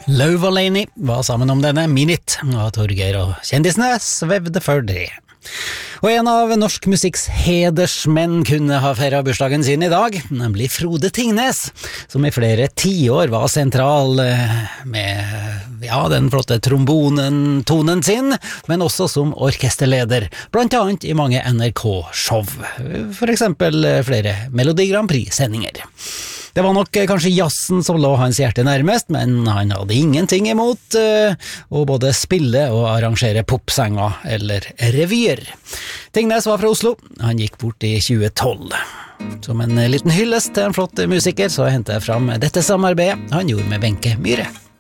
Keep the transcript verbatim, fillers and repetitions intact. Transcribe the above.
Lauv og Leini var sammen om denne Minit, og Torgeir og kjendisene svevde for det. Og en av norsk musikks hedersmenn kunne ha feiret bursdagen sin i dag, nemlig Frode Tingnes, som i flere tiår var sentral med ja, den flotte trombonen-tonen sin, men også som orkesterleder, blant annet i mange N R K-show, for eksempel flere Melodi Grand Prix-sendinger. Det var nok kanskje jazzen som lå hans hjerte nærmest, men han hadde ingenting imot uh, å både spille og arrangere popsanger eller revyer. Tingnes var fra Oslo, han gikk bort i tjue tolv. Som en liten hyllest til en flott musiker, så hentet jeg fram dette samarbeidet han gjorde med Wenche Myhre.